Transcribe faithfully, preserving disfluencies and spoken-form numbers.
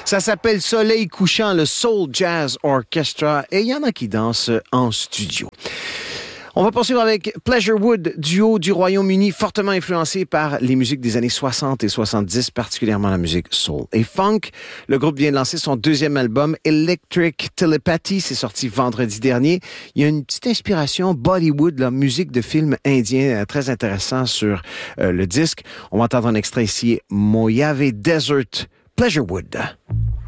Ça s'appelle Soleil couchant, le Soul Jazz Orchestra, et il y en a qui dansent en studio. On va poursuivre avec Pleasurewood, duo du Royaume-Uni, fortement influencé par les musiques des années soixante et soixante-dix, particulièrement la musique soul et funk. Le groupe vient de lancer son deuxième album, Electric Telepathy, c'est sorti vendredi dernier. Il y a une petite inspiration Bollywood, la musique de film indien, très intéressant sur euh, le disque. On va entendre un extrait ici, Mojave Desert, Pleasurewood.